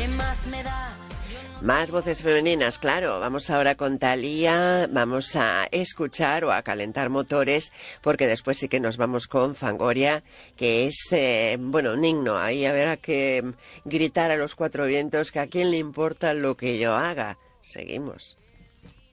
Más voces femeninas, claro. Vamos ahora con Thalía, vamos a escuchar o a calentar motores, porque después sí que nos vamos con Fangoria, que es, un himno. Ahí habrá que gritar a los cuatro vientos que a quién le importa lo que yo haga. Seguimos.